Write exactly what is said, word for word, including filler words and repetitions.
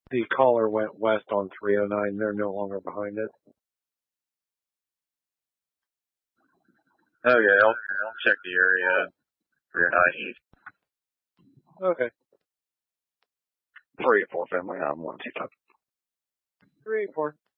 The caller went west on three oh nine. They're no longer behind it. Okay, I'll, I'll check the area three oh nine east. Okay. three eight four family, I'm one two five. three eight four.